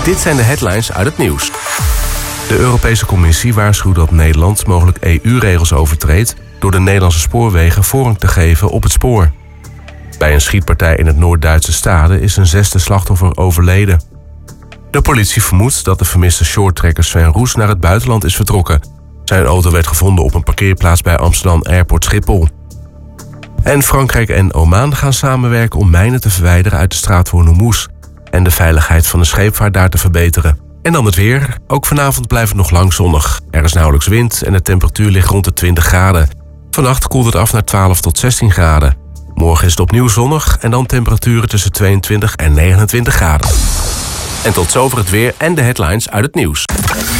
Dit zijn de headlines uit het nieuws. De Europese Commissie waarschuwt dat Nederland mogelijk EU-regels overtreedt door de Nederlandse spoorwegen voorrang te geven op het spoor. Bij een schietpartij in het Noord-Duitse Stade is een 6e slachtoffer overleden. De politie vermoedt dat de vermiste shorttrekker Sven Roes naar het buitenland is vertrokken. Zijn auto werd gevonden op een parkeerplaats bij Amsterdam Airport Schiphol. En Frankrijk en Oman gaan samenwerken om mijnen te verwijderen uit de straat voor Hormuz en de veiligheid van de scheepvaart daar te verbeteren. En dan het weer. Ook vanavond blijft het nog lang zonnig. Er is nauwelijks wind en de temperatuur ligt rond de 20 graden. Vannacht koelt het af naar 12 tot 16 graden. Morgen is het opnieuw zonnig en dan temperaturen tussen 22 en 29 graden. En tot zover het weer en de headlines uit het nieuws.